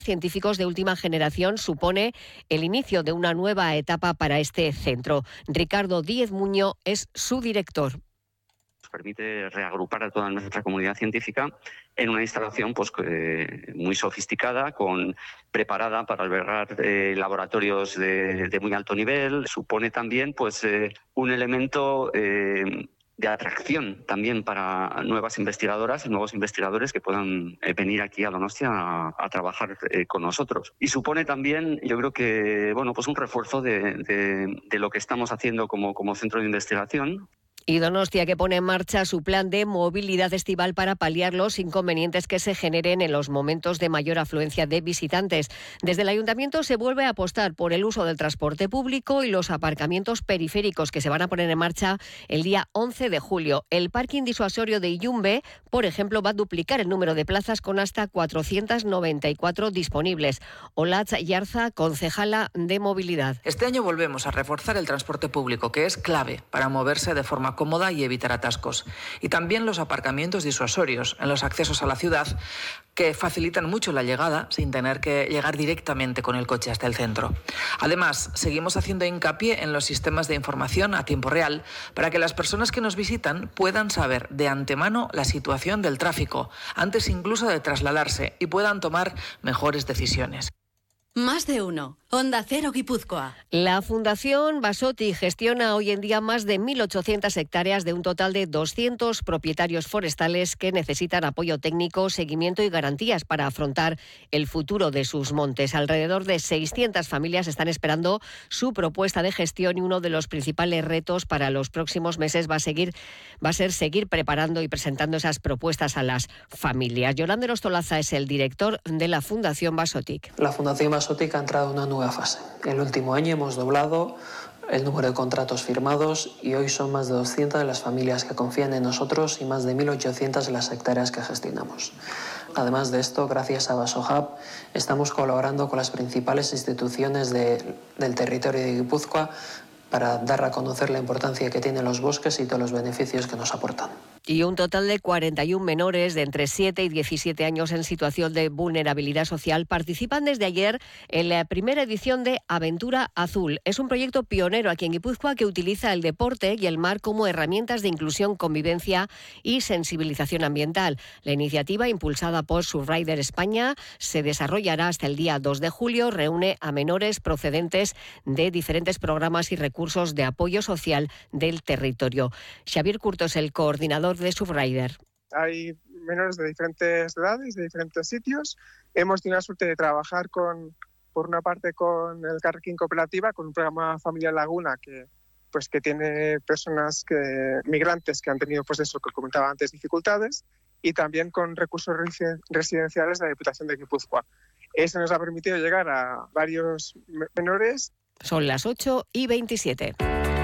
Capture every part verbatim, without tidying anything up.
científicos de última generación supone el inicio de una nueva etapa para este centro. Ricardo Díez Muño es su director. Nos permite reagrupar a toda nuestra comunidad científica en una instalación pues, eh, muy sofisticada, con, preparada para albergar eh, laboratorios de, de muy alto nivel. Supone también pues, eh, un elemento eh, de atracción también para nuevas investigadoras y nuevos investigadores que puedan eh, venir aquí a Donostia a, a trabajar eh, con nosotros. Y supone también, yo creo que, bueno, pues un refuerzo de, de, de lo que estamos haciendo como, como centro de investigación. Y Donostia, que pone en marcha su plan de movilidad estival para paliar los inconvenientes que se generen en los momentos de mayor afluencia de visitantes. Desde el Ayuntamiento se vuelve a apostar por el uso del transporte público y los aparcamientos periféricos que se van a poner en marcha el día once de julio. El parking disuasorio de Iyumbe, por ejemplo, va a duplicar el número de plazas con hasta cuatrocientas noventa y cuatro disponibles. Olatz Yarza, concejala de movilidad. Este año volvemos a reforzar el transporte público, que es clave para moverse de forma cómoda y evitar atascos. Y también los aparcamientos disuasorios en los accesos a la ciudad, que facilitan mucho la llegada sin tener que llegar directamente con el coche hasta el centro. Además, seguimos haciendo hincapié en los sistemas de información a tiempo real para que las personas que nos visitan puedan saber de antemano la situación del tráfico, antes incluso de trasladarse, y puedan tomar mejores decisiones. Más de uno. Onda Cero Guipúzcoa. La Fundación Basotti gestiona hoy en día más de mil ochocientas hectáreas de un total de doscientos propietarios forestales que necesitan apoyo técnico, seguimiento y garantías para afrontar el futuro de sus montes. Alrededor de seiscientas familias están esperando su propuesta de gestión y uno de los principales retos para los próximos meses va a seguir va a ser seguir preparando y presentando esas propuestas a las familias. Yolanda Ostolaza es el director de la Fundación Basotti. La Fundación Basotti ha entrado en una nueva fase. El último año hemos doblado el número de contratos firmados y hoy son más de doscientas las familias que confían en nosotros y más de mil ochocientas las hectáreas que gestionamos. Además de esto, gracias a BasoHub, estamos colaborando con las principales instituciones de, del territorio de Guipúzcoa para dar a conocer la importancia que tienen los bosques y todos los beneficios que nos aportan. Y un total de cuarenta y uno menores de entre siete y diecisiete años en situación de vulnerabilidad social participan desde ayer en la primera edición de Aventura Azul. Es un proyecto pionero aquí en Guipúzcoa que utiliza el deporte y el mar como herramientas de inclusión, convivencia y sensibilización ambiental. La iniciativa, impulsada por Surfrider España, se desarrollará hasta el día dos de julio. Reúne a menores procedentes de diferentes programas y recursos de apoyo social del territorio. Xavier Curto es el coordinador de Surfrider. Hay menores de diferentes edades, de diferentes sitios. Hemos tenido la suerte de trabajar con, por una parte, con el Carrequín Cooperativa, con un programa Familia Laguna que, pues, que tiene personas que, migrantes que han tenido, pues eso que comentaba antes, dificultades, y también con recursos residenciales de la Diputación de Guipúzcoa. Eso nos ha permitido llegar a varios menores. Son las ocho y veintisiete.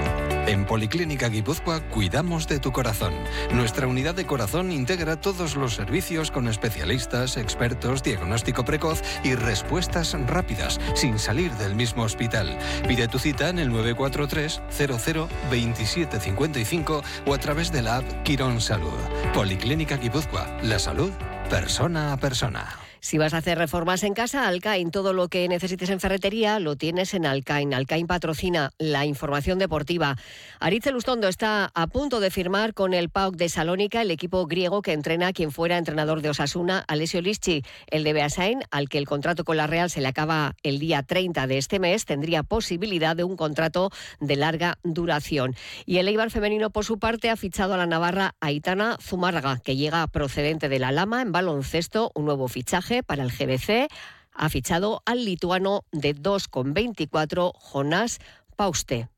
En Policlínica Guipúzcoa cuidamos de tu corazón. Nuestra unidad de corazón integra todos los servicios con especialistas, expertos, diagnóstico precoz y respuestas rápidas, sin salir del mismo hospital. Pide tu cita en el nueve cuatro tres cero cero veintisiete cincuenta y cinco o a través de la app Quirón Salud. Policlínica Guipúzcoa, la salud persona a persona. Si vas a hacer reformas en casa, Alcain, todo lo que necesites en ferretería lo tienes en Alcain. Alcain patrocina la información deportiva. Aritz Elustondo está a punto de firmar con el P A O K de Salónica, el equipo griego que entrena a quien fuera entrenador de Osasuna, Alessio Lisci. El de Beasain, al que el contrato con la Real se le acaba el día treinta de este mes, tendría posibilidad de un contrato de larga duración. Y el Eibar femenino, por su parte, ha fichado a la navarra Aitana Zumárraga, que llega procedente de la Lama en baloncesto, un nuevo fichaje para el G B C. Ha fichado al lituano de dos coma veinticuatro, Jonas Pauste.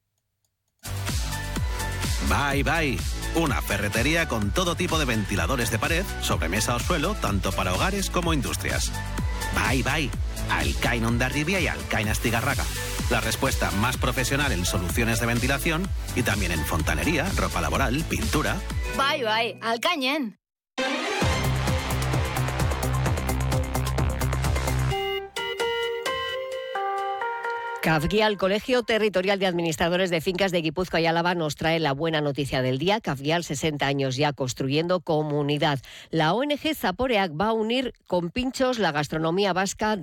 Bye Bye, una ferretería con todo tipo de ventiladores de pared, sobremesa o suelo, tanto para hogares como industrias. Bye Bye, Alcain Hondarribia y Alcain Astigarraga. La respuesta más profesional en soluciones de ventilación y también en fontanería, ropa laboral, pintura. Bye Bye, Alcañen. Cafguial, Colegio Territorial de Administradores de Fincas de Guipúzcoa y Álava, nos trae la buena noticia del día. Cafguial, sesenta años ya construyendo comunidad. La O N G Zaporeak va a unir con pinchos la gastronomía vasca